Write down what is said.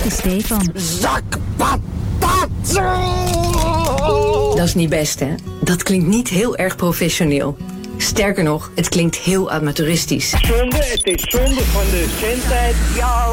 is Stefan. Zak patat! Dat is niet best, hè? Dat klinkt niet heel erg professioneel. Sterker nog, het klinkt heel amateuristisch. Zonde, het is zonde van de zendtijd. Ja.